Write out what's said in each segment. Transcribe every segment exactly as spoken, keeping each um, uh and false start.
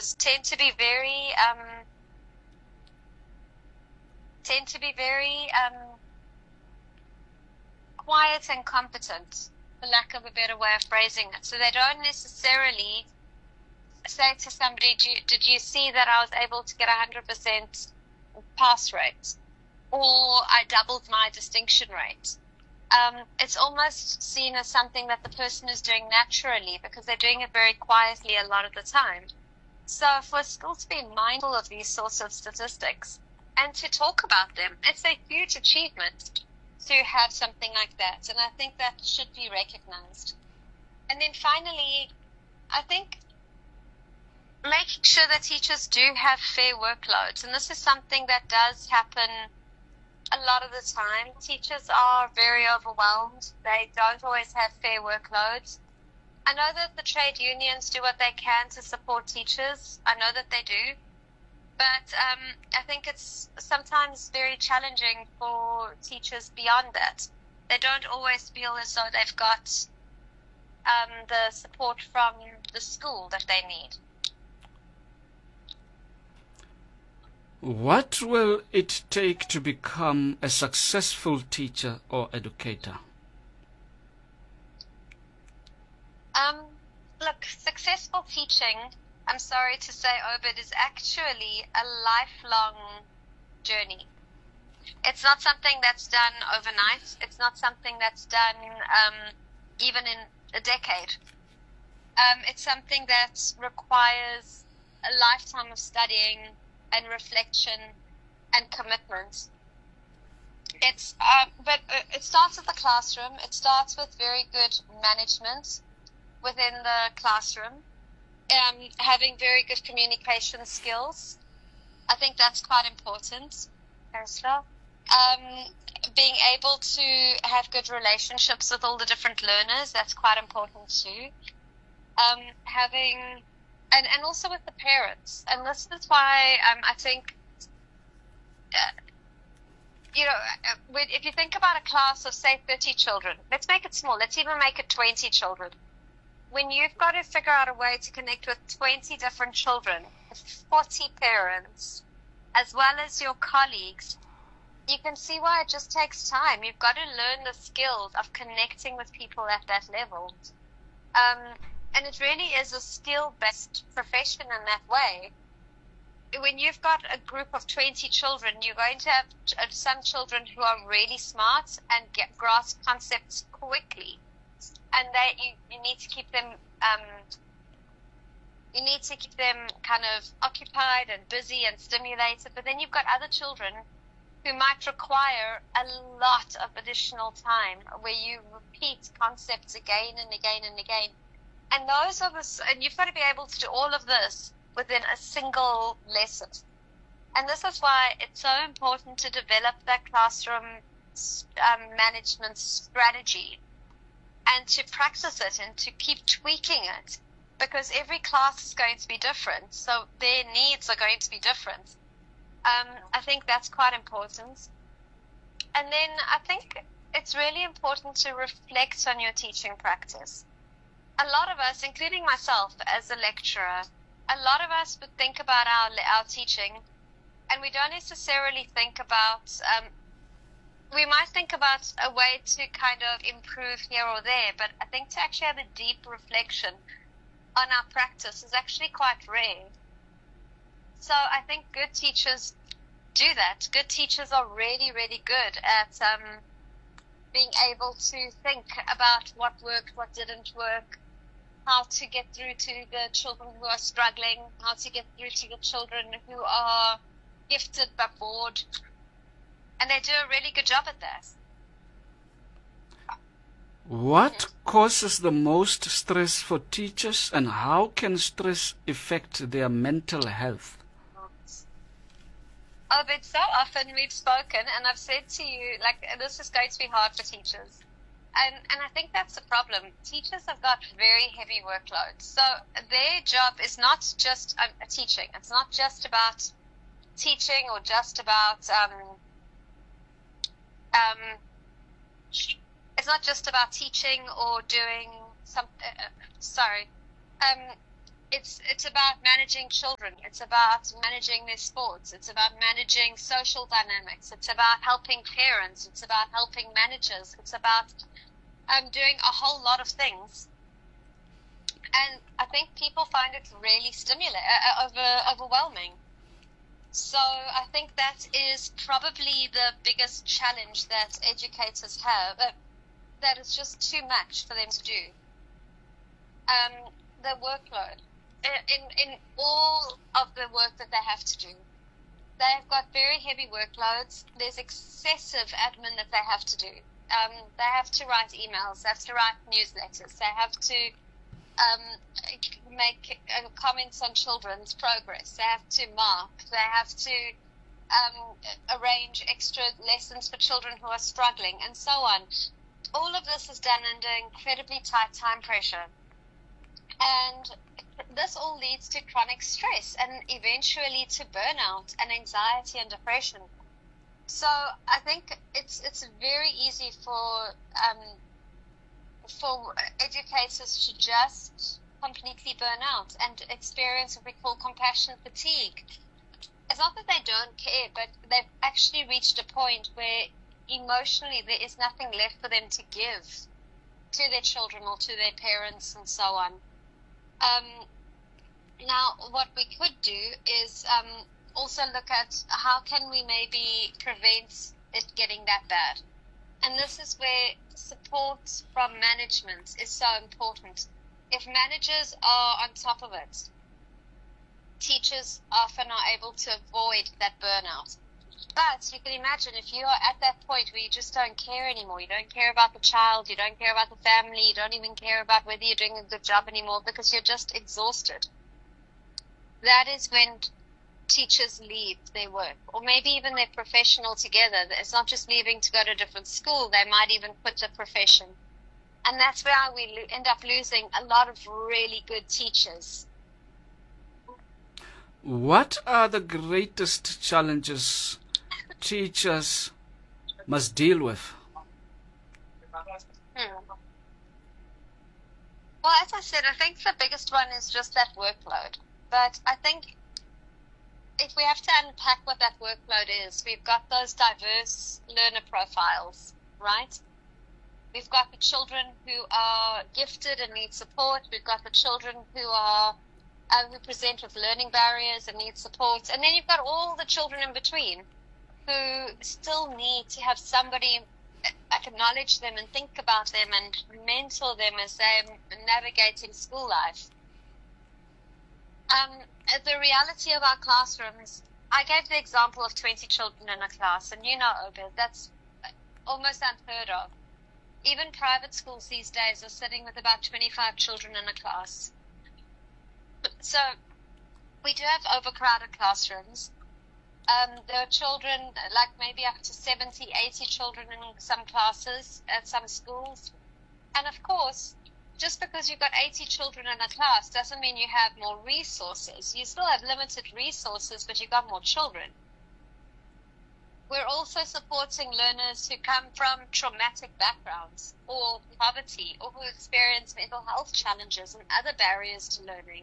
teachers tend to be very, um, tend to be very um, quiet and competent, for lack of a better way of phrasing it. So they don't necessarily say to somebody, "Did you, did you see that I was able to get a one hundred percent pass rate? Or I doubled my distinction rate." Um, it's almost seen as something that the person is doing naturally because they're doing it very quietly a lot of the time. So for schools to be mindful of these sorts of statistics and to talk about them, it's a huge achievement to have something like that. And I think that should be recognized. And then finally, I think making sure that teachers do have fair workloads. And this is something that does happen a lot of the time. Teachers are very overwhelmed. They don't always have fair workloads. I know that the trade unions do what they can to support teachers. I know that they do. But um, I think it's sometimes very challenging for teachers beyond that. They don't always feel as though they've got um, the support from the school that they need. What will it take to become a successful teacher or educator? Um, look, successful teaching, I'm sorry to say, Obed, is actually a lifelong journey. It's not something that's done overnight. It's not something that's done um, even in a decade. Um, it's something that requires a lifetime of studying and reflection and commitment. It's, uh, but it starts at the classroom. It starts with very good management within the classroom, um, having very good communication skills. I think that's quite important. Ursula. Um, being able to have good relationships with all the different learners, that's quite important too. Um, having And, and also with the parents. And this is why um, I think, uh, you know, when, if you think about a class of, say, thirty children, let's make it small. Let's even make it twenty children. When you've got to figure out a way to connect with twenty different children, forty parents, as well as your colleagues, you can see why it just takes time. You've got to learn the skills of connecting with people at that level. Um, And it really is a skill-based profession in that way. When you've got a group of twenty children, you're going to have some children who are really smart and get grasp concepts quickly. And they, you, you need to keep them, um, you need to keep them kind of occupied and busy and stimulated. But then you've got other children who might require a lot of additional time, where you repeat concepts again and again and again. And those are the, and you've got to be able to do all of this within a single lesson. And this is why it's so important to develop that classroom um, management strategy and to practice it and to keep tweaking it, because every class is going to be different. So their needs are going to be different. Um, I think that's quite important. And then I think it's really important to reflect on your teaching practice. A lot of us, including myself as a lecturer, a lot of us would think about our our teaching, and we don't necessarily think about, um, we might think about a way to kind of improve here or there, but I think to actually have a deep reflection on our practice is actually quite rare. So I think good teachers do that. Good teachers are really, really good at um, being able to think about what worked, what didn't work, how to get through to the children who are struggling, how to get through to the children who are gifted but bored. And they do a really good job at that. What causes the most stress for teachers, and how can stress affect their mental health? Oh, but so often we've spoken, and I've said to you, like, this is going to be hard for teachers. And and I think that's the problem. Teachers have got very heavy workloads. So their job is not just um, teaching. It's not just about teaching or just about, um, um, it's not just about teaching or doing some, uh, sorry. Um, it's it's about managing children. It's about managing their sports. It's about managing social dynamics. It's about helping parents. It's about helping managers. It's about um, doing a whole lot of things. And I think people find it really stimulating, uh, over, overwhelming. So I think that is probably the biggest challenge that educators have, uh, that is just too much for them to do. Um, the workload. In, in all of the work that they have to do, they've got very heavy workloads. There's excessive admin that they have to do. Um, they have to write emails, they have to write newsletters, they have to um, make uh, comments on children's progress, they have to mark, they have to um, arrange extra lessons for children who are struggling, and so on. All of this is done under incredibly tight time pressure. And this all leads to chronic stress and eventually to burnout and anxiety and depression. So I think it's it's very easy for um, for educators to just completely burn out and experience what we call compassion fatigue. It's not that they don't care, but they've actually reached a point where emotionally there is nothing left for them to give to their children or to their parents and so on. Um, now, what we could do is um, also look at how can we maybe prevent it getting that bad. And this is where support from management is so important. If managers are on top of it, teachers often are able to avoid that burnout. But you can imagine if you are at that point where you just don't care anymore, you don't care about the child, you don't care about the family, you don't even care about whether you're doing a good job anymore because you're just exhausted. That is when teachers leave their work, or maybe even their profession altogether. It's not just leaving to go to a different school, they might even quit the profession. And that's where we end up losing a lot of really good teachers. What are the greatest challenges teachers must deal with? Hmm. Well, as I said, I think the biggest one is just that workload. But I think if we have to unpack what that workload is, we've got those diverse learner profiles, right? We've got the children who are gifted and need support. We've got the children who are uh, who present with learning barriers and need support. And then you've got all the children in between who still need to have somebody acknowledge them and think about them and mentor them as they're navigating school life. Um, the reality of our classrooms, I gave the example of twenty children in a class, and you know, Obed, that's almost unheard of. Even private schools these days are sitting with about twenty-five children in a class. So we do have overcrowded classrooms. Um, there are children, like maybe up to seventy, eighty children in some classes at some schools. And of course, just because you've got eighty children in a class doesn't mean you have more resources. You still have limited resources, but you've got more children. We're also supporting learners who come from traumatic backgrounds or poverty or who experience mental health challenges and other barriers to learning.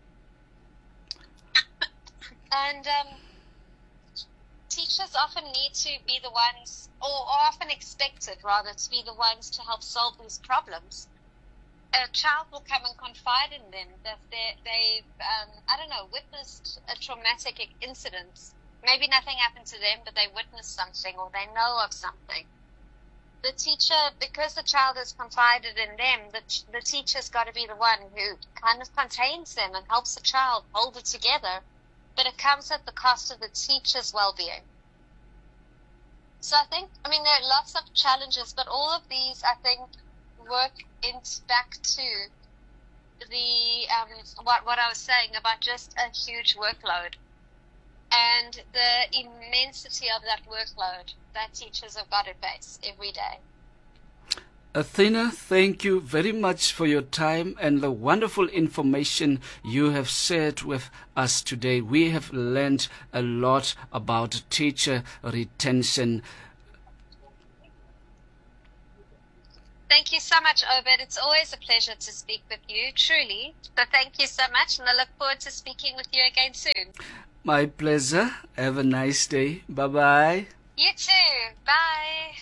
And um, teachers often need to be the ones, or are often expected rather, to be the ones to help solve these problems. A child will come and confide in them that they've, um, I don't know, witnessed a traumatic incident. Maybe nothing happened to them, but they witnessed something or they know of something. The teacher, because the child has confided in them, the, the teacher's got to be the one who kind of contains them and helps the child hold it together. But it comes at the cost of the teacher's well-being. So I think, I mean, there are lots of challenges, but all of these, I think, work in back to the um, what what I was saying about just a huge workload and the immensity of that workload that teachers have got to face every day. Athena, thank you very much for your time and the wonderful information you have shared with us today. We have learned a lot about teacher retention. Thank you so much, Obed. It's always a pleasure to speak with you, truly. So thank you so much, and I look forward to speaking with you again soon. My pleasure. Have a nice day. Bye-bye. You too. Bye.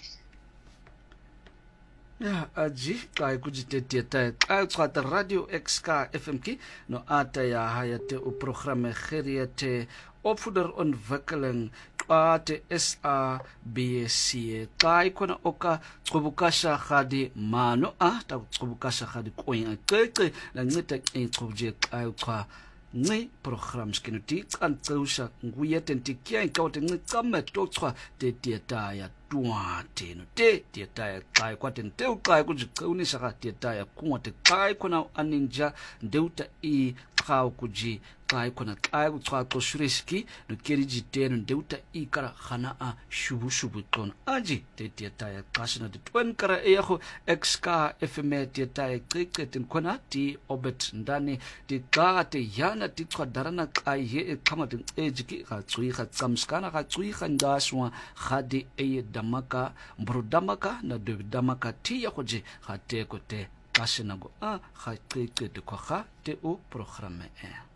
Ya aji kai kujitetia tai kai tsata Radio X K F M ki no ata ya hayate u programme geriate opvoeder ontwikkeling kwate S A B C kai kona oka tsubukasha gadi mano a ta tsubukasha gadi koyin qeqe la ncita inqubje kai kwa ngi programs kinuti kantsusha nguyete ntikia inkawote ngi kame totswa te tieta ya tuate no te tieta ya kai kwate nte ukai kujiqunisa ka tieta ya kungote kai kona aninja ndeuta i kau kuji kai kona kai kutswa toshuriski no keriji teno ndeuta i kara khana a shubu shubu ton aji te tieta ya kasina de twen kara eho X K F M tieta ya qeqe tin kona ti obet ndani ti ka te yana ti tsadarana kai he kama tin ejiki ga tsui ga tsamskana ga tsui ga ndaswa khadi e damaka mbrodamaka na de damaka ti ya koje ga te ko te kasina go a ga qeqe te kwa ga te o programme e